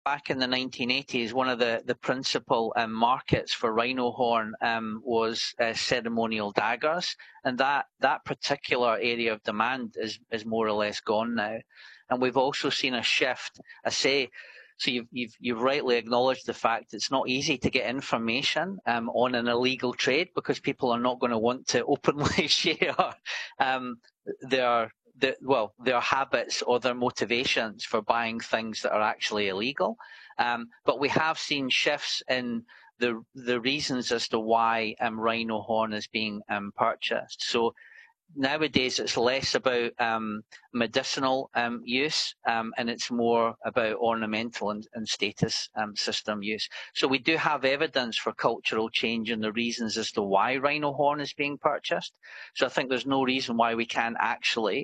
back in the 1980s, one of the principal markets for rhino horn was ceremonial daggers, and that particular area of demand is more or less gone now. And we've also seen a shift. So you've rightly acknowledged the fact it's not easy to get information on an illegal trade, because people are not going to want to openly share their habits or their motivations for buying things that are actually illegal. But we have seen shifts in the reasons as to why rhino horn is being purchased. So nowadays it's less about medicinal use, and it's more about ornamental and status system use. So we do have evidence for cultural change in the reasons as to why rhino horn is being purchased. So I think there's no reason why we can't actually,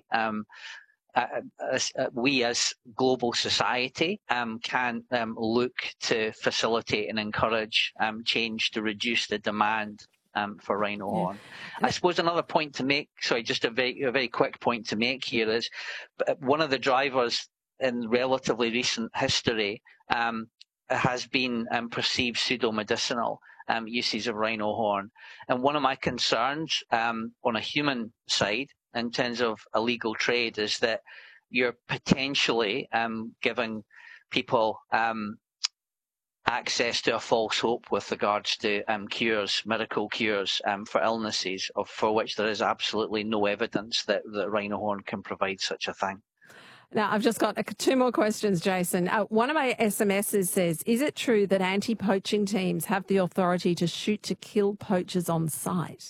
we as global society can look to facilitate and encourage change to reduce the demand for rhino horn. I suppose another point to make, just a very quick point to make here is one of the drivers in relatively recent history has been perceived pseudo-medicinal uses of rhino horn. And one of my concerns on a human side in terms of illegal trade is that you're potentially giving people access to a false hope with regards to miracle cures for illnesses for which there is absolutely no evidence that rhino horn can provide such a thing. Now, I've just got 2 more questions, Jason. One of my SMSs says, is it true that anti-poaching teams have the authority to shoot to kill poachers on site?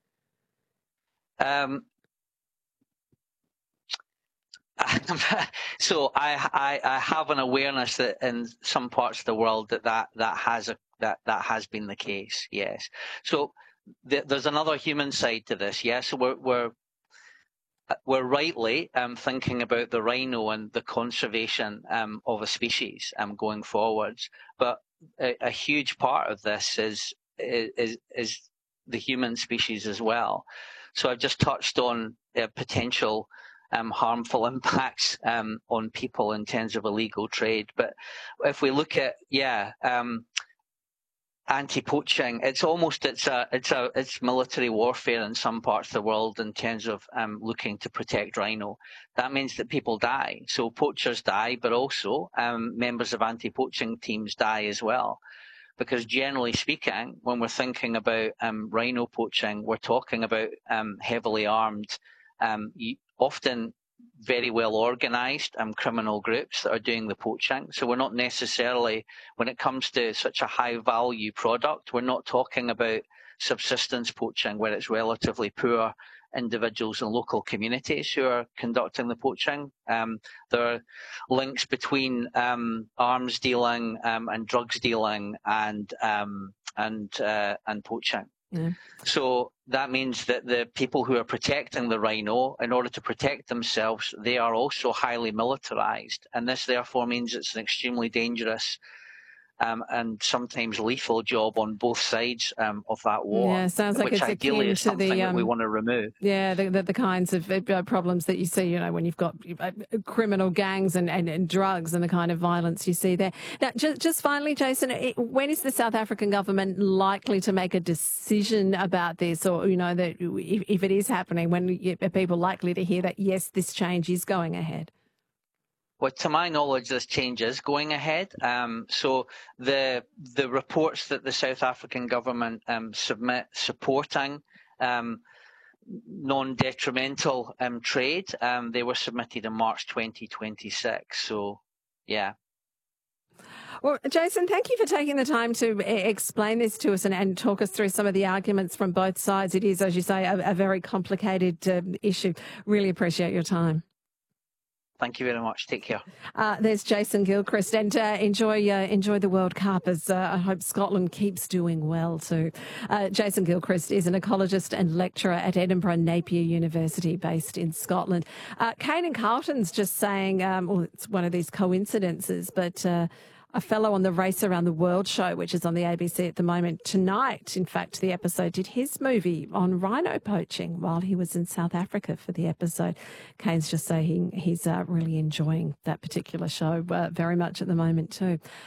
So I have an awareness that in some parts of the world that has been the case. Yes. So there's another human side to this. Yes. So we're rightly thinking about the rhino and the conservation of a species going forwards. But a huge part of this is the human species as well. So I've just touched on potential harmful impacts on people in terms of illegal trade. But if we look at anti-poaching, it's military warfare in some parts of the world in terms of looking to protect rhino. That means that people die. So poachers die, but also members of anti-poaching teams die as well. Because generally speaking, when we're thinking about rhino poaching, we're talking about heavily armed, often very well organised criminal groups that are doing the poaching. So we're not necessarily, when it comes to such a high value product, we're not talking about subsistence poaching where it's relatively poor individuals and local communities who are conducting the poaching. There are links between arms dealing and drugs dealing and poaching. Yeah. So that means that the people who are protecting the rhino, in order to protect themselves, they are also highly militarized. And this therefore means it's an extremely dangerous and sometimes lethal job on both sides of that war. Yeah, sounds like which it's ideally akin is to something that we want to remove. Yeah, the kinds of problems that you see, when you've got criminal gangs and drugs and the kind of violence you see there. Now, just finally, Jason, when is the South African government likely to make a decision about this, or that if it is happening, when are people likely to hear that yes, this change is going ahead? Well, to my knowledge, this change is going ahead. So the reports that the South African government submit supporting non-detrimental trade, they were submitted in March 2026. So, yeah. Well, Jason, thank you for taking the time to explain this to us and talk us through some of the arguments from both sides. It is, as you say, a very complicated issue. Really appreciate your time. Thank you very much. Take care. There's Jason Gilchrist, and enjoy the World Cup, as I hope Scotland keeps doing well too. Jason Gilchrist is an ecologist and lecturer at Edinburgh Napier University, based in Scotland. Kane and Carlton's just saying, well, it's one of these coincidences, but a fellow on the Race Around the World show, which is on the ABC at the moment. Tonight, in fact, the episode did his movie on rhino poaching while he was in South Africa for the episode. Kane's just saying he's really enjoying that particular show very much at the moment too.